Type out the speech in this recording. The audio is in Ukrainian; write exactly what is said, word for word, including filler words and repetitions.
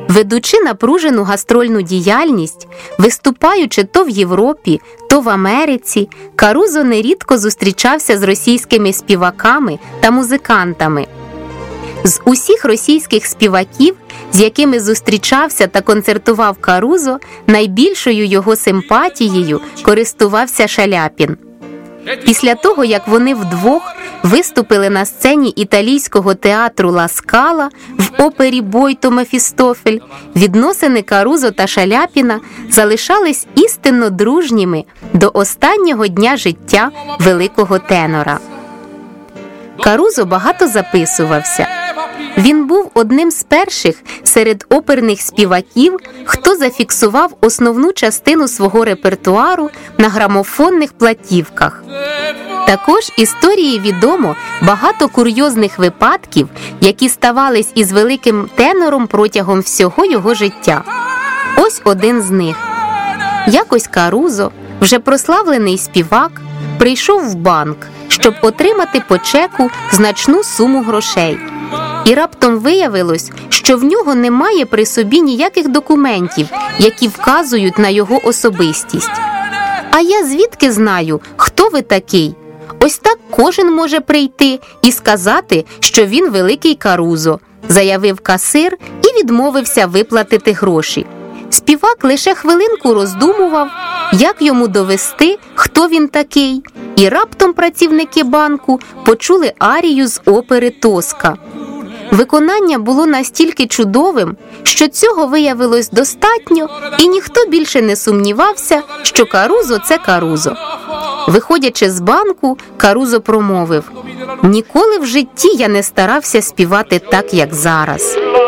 Ведучи напружену гастрольну діяльність, виступаючи то в Європі, то в Америці, Карузо нерідко зустрічався з російськими співаками та музикантами. З усіх російських співаків, з якими зустрічався та концертував Карузо, найбільшою його симпатією користувався Шаляпін. Після того, як вони вдвох виступили на сцені італійського театру Ла Скала в опері «Бойто Мефістофель», відносини Карузо та Шаляпіна залишались істинно дружніми до останнього дня життя великого тенора. Карузо багато записувався. Він був одним з перших серед оперних співаків, хто зафіксував основну частину свого репертуару на грамофонних платівках. Також історії відомо багато курйозних випадків, які ставались із великим тенором протягом всього його життя. Ось один з них. Якось Карузо, вже прославлений співак, прийшов в банк, щоб отримати по чеку значну суму грошей. І раптом виявилось, що в нього немає при собі ніяких документів, які вказують на його особистість. «А я звідки знаю, хто ви такий? Ось так кожен може прийти і сказати, що він великий Карузо», – заявив касир і відмовився виплатити гроші. Співак лише хвилинку роздумував, як йому довести, хто він такий, і раптом працівники банку почули арію з опери «Тоска». Виконання було настільки чудовим, що цього виявилось достатньо, і ніхто більше не сумнівався, що Карузо – це Карузо. Виходячи з банку, Карузо промовив: «Ніколи в житті я не старався співати так, як зараз».